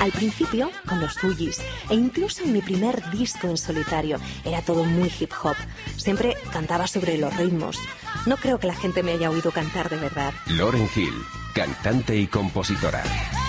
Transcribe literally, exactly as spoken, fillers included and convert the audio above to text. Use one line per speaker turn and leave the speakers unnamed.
Al principio, con los Fugees, e incluso en mi primer disco en solitario, era todo muy hip hop. Siempre cantaba sobre los ritmos. No creo que la gente me haya oído cantar de verdad.
Lauryn Hill, cantante y compositora.